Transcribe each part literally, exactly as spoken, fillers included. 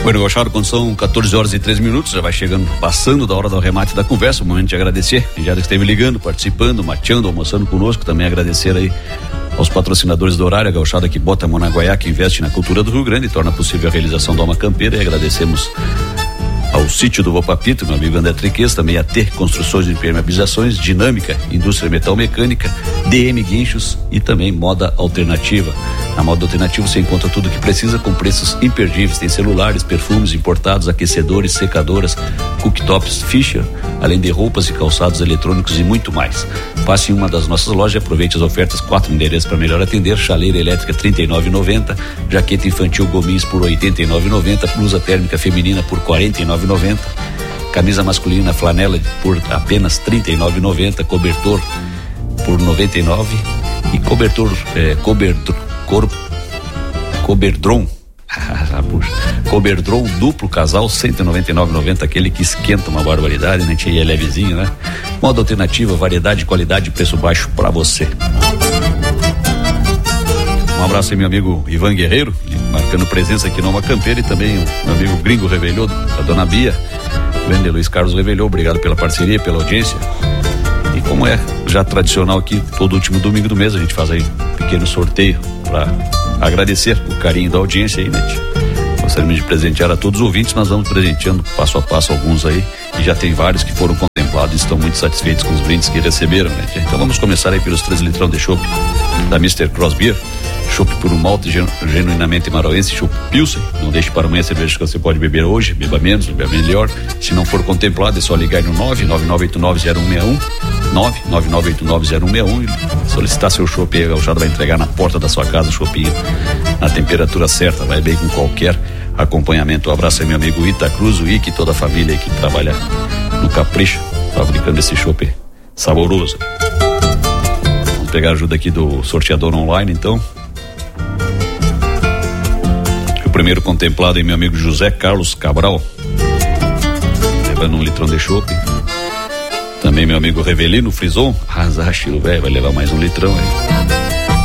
Bueno, Gauchado, quando são quatorze horas e três minutos, já vai chegando, passando da hora do arremate da conversa, o momento de agradecer, já que esteve ligando, participando, mateando, almoçando conosco, também agradecer aí aos patrocinadores do horário, a Gauchada que bota a mão na Guaiá, que investe na cultura do Rio Grande e torna possível a realização da Alma Campeira, e agradecemos ao sítio do Vopapito, meu amigo André Triquez, também a T Construções e Impermeabilizações, Dinâmica, Indústria Metal Mecânica, D M Guinchos e também Moda Alternativa. Na Moda Alternativa você encontra tudo o que precisa com preços imperdíveis. Tem celulares, perfumes importados, aquecedores, secadoras, cooktops, Fischer, além de roupas e calçados eletrônicos e muito mais. Passe em uma das nossas lojas e aproveite as ofertas. Quatro endereços para melhor atender: chaleira elétrica trinta e nove reais e noventa centavos, jaqueta infantil Gomins por oitenta e nove reais e noventa centavos, blusa térmica feminina por quarenta e nove reais e noventa centavos, camisa masculina flanela por apenas trinta e nove reais e noventa centavos, cobertor por noventa e nove reais e cobertor é, cobertor cor, coberdron coberdron duplo casal cento e noventa e nove reais e noventa centavos, aquele que esquenta uma barbaridade, né? E é levezinho, né? Moda Alternativa, variedade, qualidade e preço baixo para você. Um abraço aí, meu amigo Ivan Guerreiro, marcando presença aqui no Alma Campeira, e também o meu amigo Gringo Revelhou, a dona Bia, grande Luiz Carlos Revelhou, obrigado pela parceria, pela audiência. E como é já tradicional aqui, todo último domingo do mês a gente faz aí um pequeno sorteio para agradecer o carinho da audiência aí, né? Gostaríamos de presentear a todos os ouvintes, nós vamos presenteando passo a passo alguns aí, e já tem vários que foram contemplados e estão muito satisfeitos com os brindes que receberam, né? Então vamos começar aí pelos três litrão de chopp da mister Cross Beer, chopp por um malte genuinamente marauense, chopp Pilsen. Não deixe para amanhã cerveja que você pode beber hoje, beba menos, beba melhor. Se não for contemplado, é só ligar no nove nove nove oito nove zero um seis um, nove nove nove oito nove zero um seis um e solicitar seu chopp aí. A Gauchada vai entregar na porta da sua casa o choppinho na temperatura certa, vai bem com qualquer acompanhamento. Um abraço aí, meu amigo Ita Cruz, o Ike e toda a família aí que trabalha no Capricho, fabricando esse chopp saboroso. Vamos pegar a ajuda aqui do sorteador online, então. O primeiro contemplado aí, meu amigo José Carlos Cabral, levando um litrão de chopp. Também meu amigo Revelino Frison, Razachilo, velho, vai levar mais um litrão aí.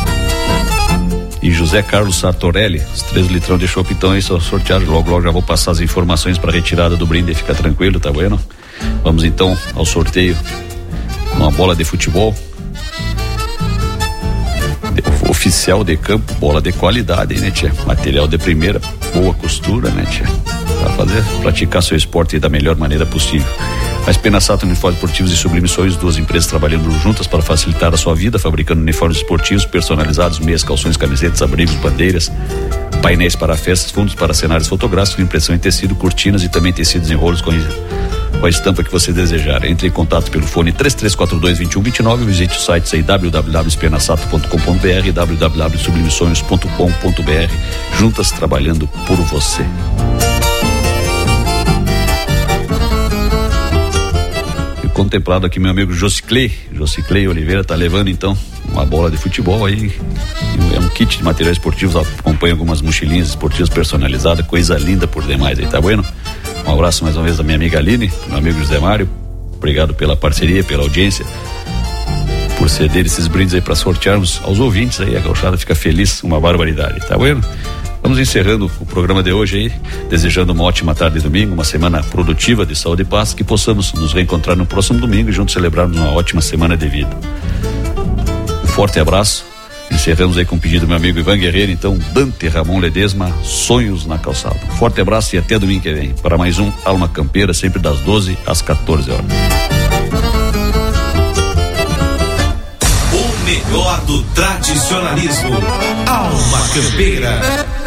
E José Carlos Sartorelli, os três litrão de chopp, então aí são sorteados. Logo, logo já vou passar as informações para retirada do brinde, fica tranquilo, tá bueno? Vamos então ao sorteio. Uma bola de futebol de, oficial de campo, bola de qualidade, né, tia? Material de primeira, boa costura, né, tia? Para fazer, praticar seu esporte da melhor maneira possível. A Espenaçato Uniformes Esportivos e Sublimissões, duas empresas trabalhando juntas para facilitar a sua vida, fabricando uniformes esportivos personalizados, meias, calções, camisetas, abrigos, bandeiras, painéis para festas, fundos para cenários fotográficos, impressão em tecido, cortinas e também tecidos em rolos com com a estampa que você desejar. Entre em contato pelo fone três três quatro dois, dois um dois nove, visite o site aí w w w ponto espenaçato ponto com ponto b r e w w w ponto sublimissões ponto com ponto b r, juntas trabalhando por você. E contemplado aqui meu amigo Josiclei, Josiclei Oliveira tá levando então uma bola de futebol aí, é um kit de materiais esportivos, acompanha algumas mochilinhas esportivas personalizadas, coisa linda por demais aí, tá bueno? Um abraço mais uma vez da minha amiga Aline, meu amigo José Mário, obrigado pela parceria, pela audiência, por ceder esses brindes aí para sortearmos aos ouvintes aí, a Gauchada fica feliz, uma barbaridade, tá bueno? Vamos encerrando o programa de hoje aí, desejando uma ótima tarde de domingo, uma semana produtiva de saúde e paz, que possamos nos reencontrar no próximo domingo e juntos celebrarmos uma ótima semana de vida. Um forte abraço. Encerramos aí com o pedido do meu amigo Ivan Guerreiro, então, Dante Ramon Ledesma, Sonhos na Calçada. Um forte abraço e até domingo que vem, para mais um Alma Campeira, sempre das doze às quatorze horas. O melhor do tradicionalismo, Alma Campeira.